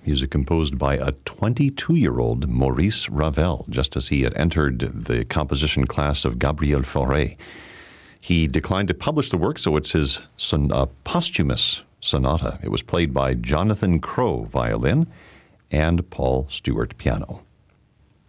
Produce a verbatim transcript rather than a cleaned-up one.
music composed by a twenty-two-year-old Maurice Ravel, just as he had entered the composition class of Gabriel Fauré. He declined to publish the work, so it's his son, uh, posthumous sonata. It was played by Jonathan Crowe, violin, and Paul Stewart, piano.